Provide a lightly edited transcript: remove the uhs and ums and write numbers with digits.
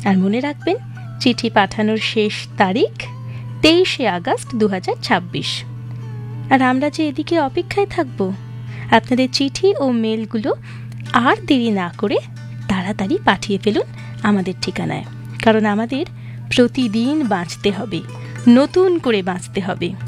আর মনে রাখবেন, চিঠি পাঠানোর শেষ তারিখ 23শে আগস্ট 2026। আর আমরা যে এদিকে অপেক্ষায় থাকব আপনাদের চিঠি ও মেলগুলো আর দেরি না করে তাড়াতাড়ি পাঠিয়ে ফেলুন আমাদের ঠিকানায়, কারণ আমাদের প্রতিদিন বাঁচতে হবে, নতুন করে বাঁচতে হবে।